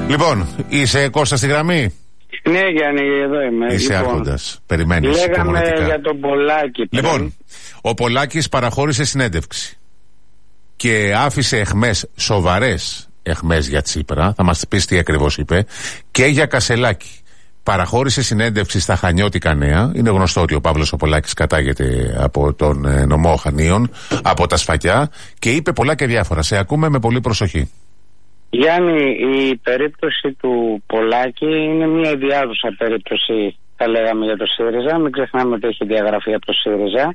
Λοιπόν, είσαι Κώστα στη γραμμή? Ναι, Γιάννη, εδώ είμαι. Είσαι άρχοντας. Περιμένεις. Λέγαμε για τον Πολάκη. Λοιπόν, ο Πολάκης παραχώρησε συνέντευξη και άφησε εχμές, σοβαρές εχμές για Τσίπρα. Θα μας πεις τι ακριβώς είπε. Και για Κασελάκη. Παραχώρησε συνέντευξη στα Χανιώτικα Νέα. Είναι γνωστό ότι ο Παύλος ο Πολάκης κατάγεται από τον νομό Χανίων, από τα Σφακιά, και είπε πολλά και διάφορα. Σε ακούμε με πολύ προσοχή. Γιάννη, η περίπτωση του Πολάκη είναι μια ιδιάζουσα περίπτωση, θα λέγαμε, για το ΣΥΡΙΖΑ. Μην ξεχνάμε ότι έχει διαγραφεί από το ΣΥΡΙΖΑ.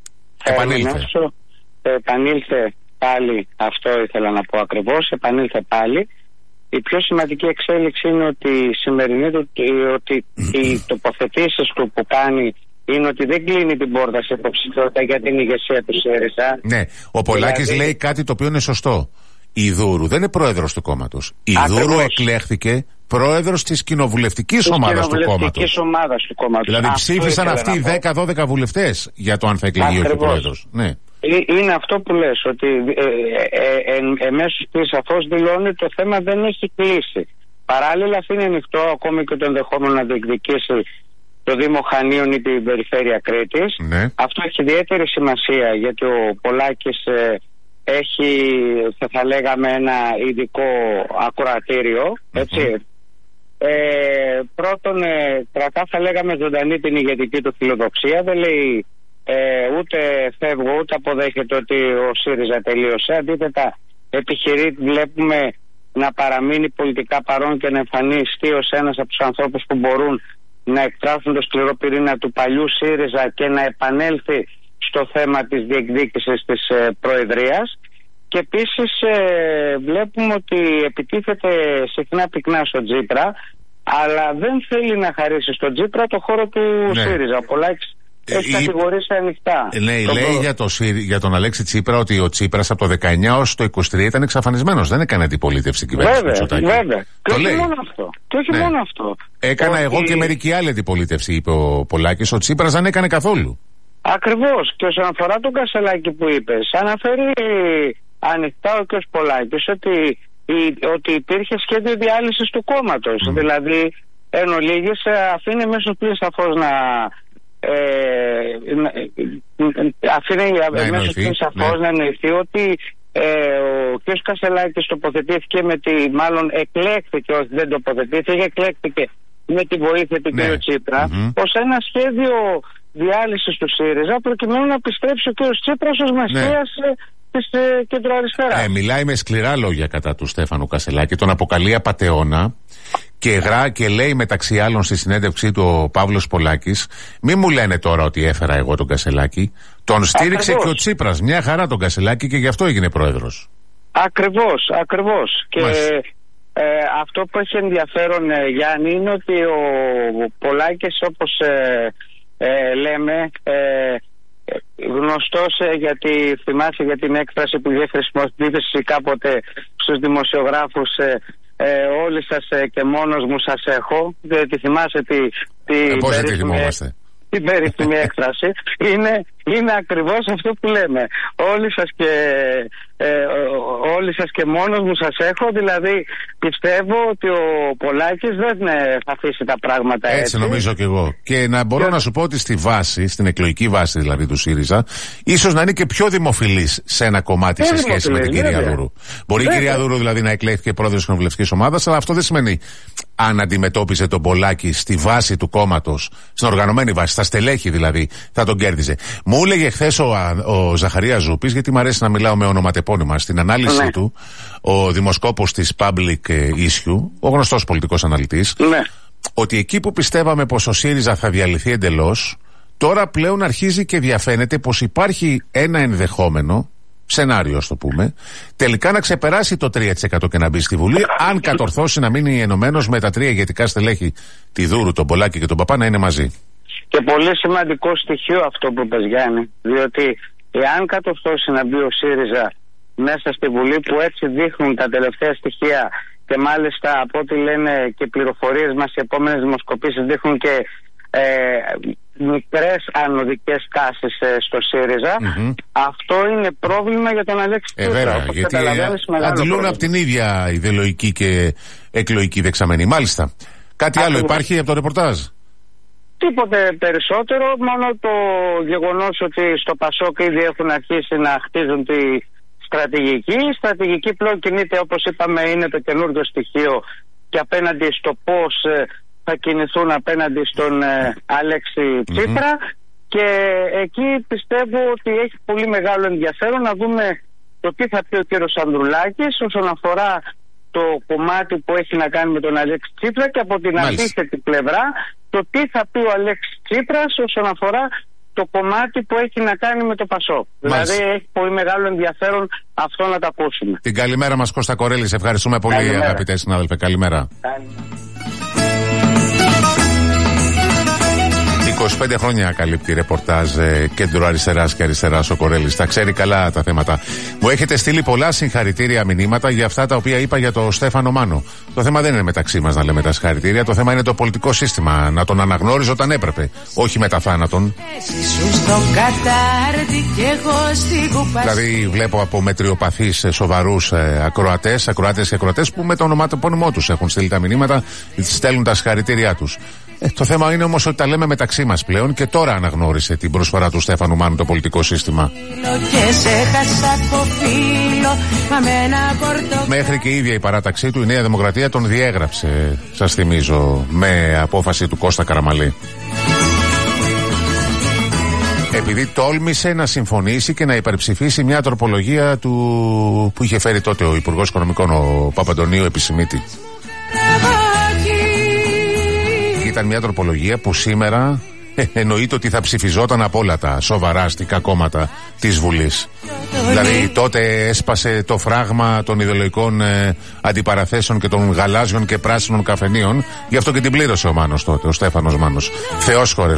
Επανήλθε πάλι, αυτό ήθελα να πω ακριβώς, επανήλθε πάλι. Η πιο σημαντική εξέλιξη είναι ότι η σημερινή ότι οι τοποθετήσεις του που κάνει είναι ότι δεν κλείνει την πόρτα σε υποψηφιότητα για την ηγεσία του ΣΥΡΙΖΑ. Ναι, ο Πολάκης λέει κάτι το οποίο είναι σωστό. Η Δούρου δεν είναι πρόεδρος του κόμματος. Η Δούρου εκλέχθηκε πρόεδρος της κοινοβουλευτικής ομάδας του κόμματος. Δηλαδή ψήφισαν αυτοί οι 10-12 βουλευτές για το αν θα εκλεγεί ο πρόεδρος. Ναι. Είναι αυτό που λες, ότι εμέσως της σαφώς δηλώνει το θέμα δεν έχει κλείσει. Παράλληλα αφήνει ανοιχτό ακόμη και το ενδεχόμενο να διεκδικήσει το Δήμο Χανίων ή την περιφέρεια Κρήτης. Ναι. Αυτό έχει ιδιαίτερη σημασία γιατί ο Πολάκης έχει, θα λέγαμε, ένα ειδικό ακροατήριο, έτσι. Πρώτον, κρατά, θα λέγαμε, ζωντανή την ηγετική του φιλοδοξία. Δεν λέει ούτε φεύγω ούτε αποδέχεται ότι ο ΣΥΡΙΖΑ τελείωσε. Αντίθετα, επιχειρεί, βλέπουμε, να παραμείνει πολιτικά παρόν και να εμφανιστεί ως ένας από τους ανθρώπους που μπορούν να εκτράσουν το σκληρό πυρήνα του παλιού ΣΥΡΙΖΑ και να επανέλθει στο θέμα της διεκδίκησης της Προεδρίας. Και επίσης βλέπουμε ότι επιτίθεται συχνά πυκνά στον Τσίπρα, αλλά δεν θέλει να χαρίσει στον Τσίπρα το χώρο του ΣΥΡΙΖΑ. Ο Πολάκης έχει κατηγορήσει ανοιχτά. Λέει για τον Αλέξη Τσίπρα ότι ο Τσίπρας από το 19 ως το 23 ήταν εξαφανισμένος. Δεν έκανε αντιπολίτευση κυβέρνηση. Βέβαια. Και όχι μόνο αυτό. Μόνο αυτό. Έκανα εγώ και μερικοί άλλοι αντιπολίτευση, είπε ο Πολάκης. Ο Τσίπρας δεν έκανε καθόλου. Ακριβώς. Και όσον αφορά τον Κασελάκη που είπες, αναφέρει ανοιχτά ο κ. Πολάκης ότι υπήρχε σχέδιο διάλυσης του κόμματος. Δηλαδή, εν ολίγης, αφήνει μέσω πλήρως σαφώς να εννοηθεί ότι ο κ. Κασελάκης τοποθετήθηκε μάλλον εκλέχθηκε, όχι δεν τοποθετήθηκε, εκλέχθηκε με τη βοήθεια του κ. Τσίπρα ως ένα σχέδιο διάλυσης του ΣΥΡΙΖΑ προκειμένου να επιστρέψει ο κ. Τσίπρας ως μεσαίας της κεντροαριστεράς. Μιλάει με σκληρά λόγια κατά του Στέφανου Κασελάκη, τον αποκαλεί απατεώνα και λέει μεταξύ άλλων στη συνέντευξή του ο Παύλος Πολάκης, μη μου λένε τώρα ότι έφερα εγώ τον Κασελάκη, τον στήριξε και ο Τσίπρας, μια χαρά τον Κασελάκη, και γι' αυτό έγινε πρόεδρος. Ακριβώς. Και αυτό που έχει ενδιαφέρον, Γιάννη, είναι ότι ο Πολάκης, όπως λέμε, γνωστός γιατί θυμάσαι για την έκφραση που είχε χρησιμοποιήσει κάποτε στους δημοσιογράφους, όλοι σας και μόνος μου σας έχω. Δεν θυμάσαι την περίφημη έκφραση. Είναι ακριβώς αυτό που λέμε. Όλοι σας και μόνος μου σας έχω. Δηλαδή πιστεύω ότι ο Πολάκης δεν θα αφήσει τα πράγματα έτσι. Έτσι νομίζω κι εγώ. Και να μπορώ να σου πω ότι στη βάση, στην εκλογική βάση δηλαδή του ΣΥΡΙΖΑ, ίσως να είναι και πιο δημοφιλής σε ένα κομμάτι σε σχέση με την κυρία Δούρου. Μπορεί η κυρία Δούρου δηλαδή να εκλέχθηκε πρόεδρος της κοινοβουλευτικής ομάδας, αλλά αυτό δεν σημαίνει αν αντιμετώπιζε τον Πολάκη στη βάση του κόμματος, στην οργανωμένη βάση, στα στελέχη δηλαδή, θα τον κέρδιζε. Μου έλεγε χθες ο Ζαχαρίας Ζούπης, γιατί μου αρέσει να μιλάω με ονοματεπώνυμα, στην ανάλυση του, ο δημοσκόπος της Public Issue, ο γνωστός πολιτικός αναλυτής, ότι εκεί που πιστεύαμε πως ο ΣΥΡΙΖΑ θα διαλυθεί εντελώς, τώρα πλέον αρχίζει και διαφαίνεται πως υπάρχει ένα ενδεχόμενο σενάριο, ας το πούμε, τελικά να ξεπεράσει το 3% και να μπει στη Βουλή, αν κατορθώσει να μείνει ενωμένος με τα τρία ηγετικά στελέχη, τη Δούρου, τον Πολάκη και τον Παπά, να είναι μαζί. Και πολύ σημαντικό στοιχείο αυτό που είπες, Γιάννη, διότι εάν κατορθώσει να μπει ο ΣΥΡΙΖΑ μέσα στη Βουλή, που έτσι δείχνουν τα τελευταία στοιχεία, και μάλιστα από ό,τι λένε και πληροφορίες μας, οι επόμενες δημοσκοπήσεις δείχνουν και μικρές ανωδικές τάσεις στο ΣΥΡΙΖΑ, αυτό είναι πρόβλημα για τον Αλέξη Τσίπρα. Βέβαια, γιατί αντιλούν από την ίδια ιδεολογική και εκλογική δεξαμενή. Μάλιστα. Κάτι άλλο υπάρχει από το ρεπορτάζ? Τίποτε περισσότερο, μόνο το γεγονός ότι στο ΠΑΣΟΚ ήδη έχουν αρχίσει να χτίζουν τη στρατηγική. Η στρατηγική πλέον κινείται, όπως είπαμε, είναι το καινούργιο στοιχείο, και απέναντι στο πώς θα κινηθούν απέναντι στον Αλέξη Τσίπρα, και εκεί πιστεύω ότι έχει πολύ μεγάλο ενδιαφέρον να δούμε το τι θα πει ο κύριος Ανδρουλάκης όσον αφορά το κομμάτι που έχει να κάνει με τον Αλέξη Τσίπρα, και από την αντίθετη πλευρά το τι θα πει ο Αλέξης Τσίπρας όσον αφορά το κομμάτι που έχει να κάνει με το ΠΑΣΟΚ. Δηλαδή έχει πολύ μεγάλο ενδιαφέρον αυτό να τα ακούσουμε. Την καλημέρα μας, Κώστα Κορέλη. Σε ευχαριστούμε πολύ, αγαπητέ συνάδελφε. Καλημέρα. 25 χρόνια καλύπτει ρεπορτάζ κέντρο αριστεράς και αριστεράς ο Κορέλης. Τα ξέρει καλά τα θέματα. Μου έχετε στείλει πολλά συγχαρητήρια μηνύματα για αυτά τα οποία είπα για το Στέφανο Μάνο. Το θέμα δεν είναι μεταξύ μας να λέμε τα συγχαρητήρια. Το θέμα είναι το πολιτικό σύστημα. Να τον αναγνώριζε όταν έπρεπε. Όχι μετά θάνατον. Δηλαδή βλέπω από μετριοπαθείς σοβαρούς ακροατές και ακροατές που με το ονοματεπώνυμό τους έχουν στείλει τα μηνύματα, στέλνουν τα συγχαρητήριά τους. Το θέμα είναι όμως ότι τα λέμε μεταξύ μας πλέον, και τώρα αναγνώρισε την προσφορά του Στέφανου Μάνου το πολιτικό σύστημα. Μέχρι και η ίδια η παράταξή του, η Νέα Δημοκρατία, τον διέγραψε, σας θυμίζω, με απόφαση του Κώστα Καραμαλή. Επειδή τόλμησε να συμφωνήσει και να υπερψηφίσει μια τροπολογία που είχε φέρει τότε ο Υπουργός Οικονομικών, ο Παπαντονίου Επισημίτη. Ήταν μια τροπολογία που σήμερα εννοείται ότι θα ψηφιζόταν από όλα τα σοβαρά αστικά κόμματα της Βουλής. Δηλαδή τότε έσπασε το φράγμα των ιδεολογικών αντιπαραθέσεων και των γαλάζιων και πράσινων καφενείων. Γι' αυτό και την πλήρωσε ο Μάνος τότε, ο Στέφανος Μάνος. Θεός χωρές.